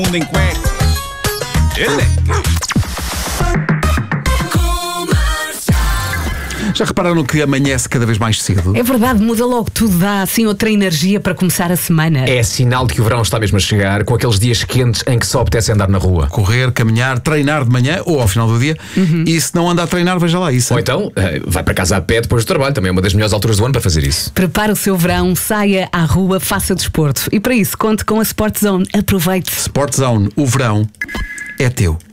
Mundo em cuecas. Já repararam que amanhece cada vez mais cedo? É verdade, muda logo tudo, dá assim outra energia para começar a semana. É sinal de que o verão está mesmo a chegar, com aqueles dias quentes em que só apetece andar na rua. Correr, caminhar, treinar de manhã ou ao final do dia. E se não anda a treinar, veja lá isso. Ou então, vai para casa a pé depois do trabalho, também é uma das melhores alturas do ano para fazer isso. Prepara o seu verão, saia à rua, faça desporto. E para isso, conte com a Sport Zone. Aproveite. Sport Zone, o verão é teu.